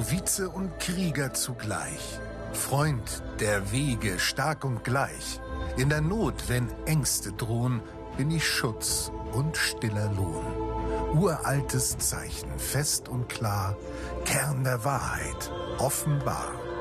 Novize und Krieger zugleich, Freund der Wege stark und gleich. In der Not, wenn Ängste drohen, bin ich Schutz und stiller Lohn. Uraltes Zeichen, fest und klar, Kern der Wahrheit, offenbar.